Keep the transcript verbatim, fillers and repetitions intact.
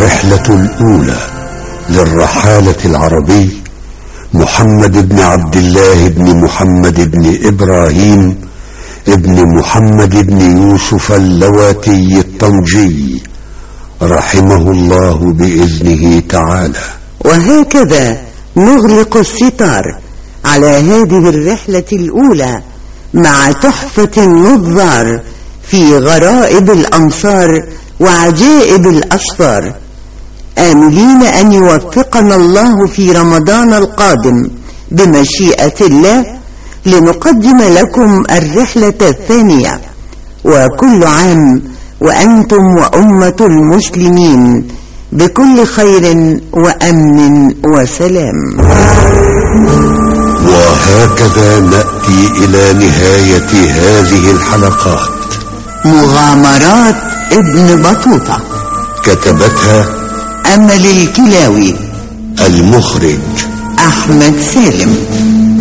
الرحلة الأولى للرحالة العربي محمد بن عبد الله بن محمد بن إبراهيم ابن محمد بن يوسف اللواتي الطنجي رحمه الله بإذنه تعالى. وهكذا نغلق الستار على هذه الرحلة الأولى مع تحفة النظار في غرائب الأمصار وعجائب الأسفار، آملين أن يوفقنا الله في رمضان القادم بمشيئة الله لنقدم لكم الرحلة الثانية. وكل عام وأنتم وأمة المسلمين بكل خير وأمن وسلام. وهكذا نأتي إلى نهاية هذه الحلقات. مغامرات ابن بطوطة كتبتها أمل الكلاوي، المخرج أحمد سالم.